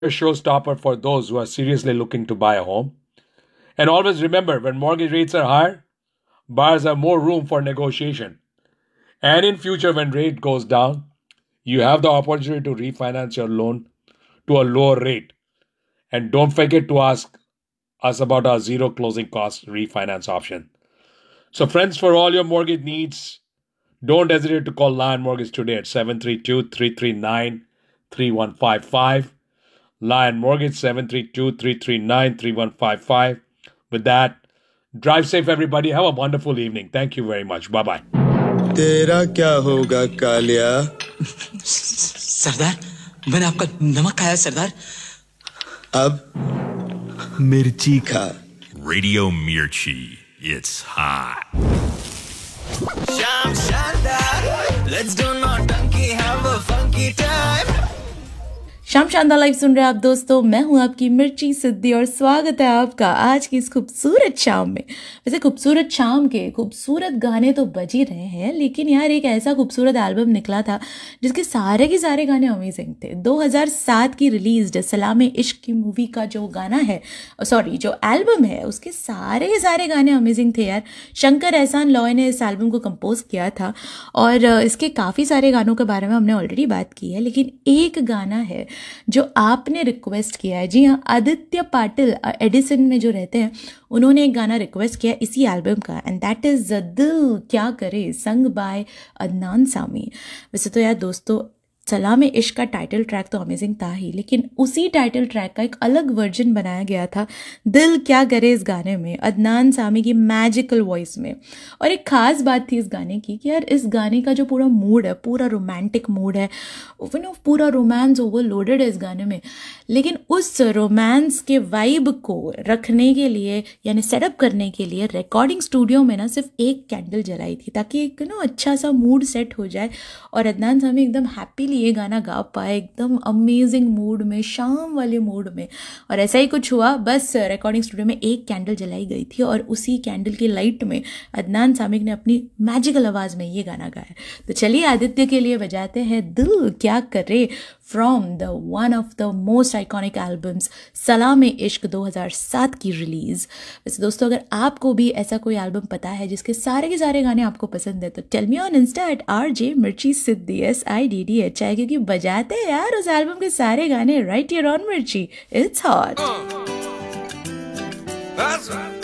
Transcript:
showstopper for those who are seriously looking to buy a home. And always remember, when mortgage rates are higher, buyers have more room for negotiation. And in future, when rate goes down, you have the opportunity to refinance your loan to a lower rate. And don't forget to ask us about our zero closing cost refinance option. So friends, for all your mortgage needs, don't hesitate to call Lion Mortgage today at 732-339-3155. Lion Mortgage, 732-339-3155. With that, drive safe, everybody. Have a wonderful evening. Thank you very much. Bye-bye. तेरा क्या होगा कालिया? सरदार, मैंने आपका नमक खाया सरदार. अब मिर्ची खा. Radio Mirchi, it's hot. Sham Shandar, let's do naughty, have a funky time. शाम शानदार लाइव सुन रहे हैं आप दोस्तों. मैं हूं आपकी मिर्ची सिद्धि और स्वागत है आपका आज की इस खूबसूरत शाम में. वैसे खूबसूरत शाम के खूबसूरत गाने तो बज ही रहे हैं, लेकिन यार एक ऐसा खूबसूरत एल्बम निकला था जिसके सारे के सारे गाने अमेजिंग थे. 2007 की रिलीज्ड सलामे इश्क की मूवी का जो गाना है, सॉरी जो एल्बम है, उसके सारे के सारे गाने अमेजिंग थे यार. शंकर एहसान लॉय ने इस एल्बम को कंपोज किया था और इसके काफ़ी सारे गानों के बारे में हमने ऑलरेडी बात की है, लेकिन एक गाना है जो आपने रिक्वेस्ट किया है. जी हाँ, आदित्य पाटिल एडिसन में जो रहते हैं, उन्होंने एक गाना रिक्वेस्ट किया इसी एल्बम का, एंड दैट इज़ दिल क्या करे, संग बाय अदनान सामी. वैसे तो यार दोस्तों, सलाम इश्क का टाइटल ट्रैक तो अमेजिंग था ही, लेकिन उसी टाइटल ट्रैक का एक अलग वर्जन बनाया गया था दिल क्या करे इस गाने में, अदनान सामी की मैजिकल वॉइस में. और एक ख़ास बात थी इस गाने की कि यार इस गाने का जो पूरा मूड है, पूरा रोमांटिक मूड है, पूरा रोमांस ओवरलोडेड है इस गाने में, लेकिन उस रोमांस के वाइब को रखने के लिए यानी सेटअप करने के लिए रिकॉर्डिंग स्टूडियो में ना सिर्फ एक कैंडल जलाई थी, ताकि एक अच्छा सा मूड सेट हो जाए और अदनान सामी एकदम हैप्पीली ये गाना गा पाए, एकदम अमेजिंग मूड में, शाम वाले मूड में. और ऐसा ही कुछ हुआ. बस रिकॉर्डिंग स्टूडियो में एक कैंडल जलाई गई थी और उसी कैंडल की लाइट में अदनान सामिक ने अपनी मैजिकल आवाज़ में ये गाना गाया. तो चलिए आदित्य के लिए बजाते हैं दिल क्या करे from the one of the most iconic albums सलाम इश्क 2007 की रिलीज़. वैसे दोस्तों, अगर आपको भी ऐसा कोई एल्बम पता है जिसके सारे के सारे गाने आपको पसंद है, तो tell me on Insta eight RJ मिर्ची सिद्धि SIDDHI, क्योंकि बजाते हैं यार उस एल्बम के सारे गाने राइट हियर ऑन मिर्ची. It's hot. That's right.